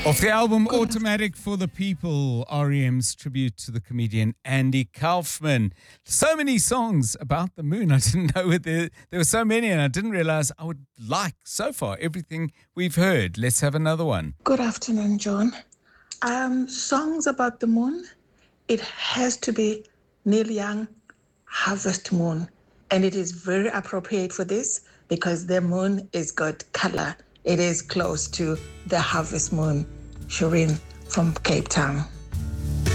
Off the album Automatic for the People, REM's tribute to the comedian Andy Kaufman. So many songs about the moon. I didn't know there were so many, and I didn't realize I would like, so far, everything we've heard. Let's have another one. Good afternoon, John. Songs about the moon, it has to be Neil Young, Harvest Moon. And it is very appropriate for this because the moon is got color. It is close to the harvest moon. Shireen from Cape Town.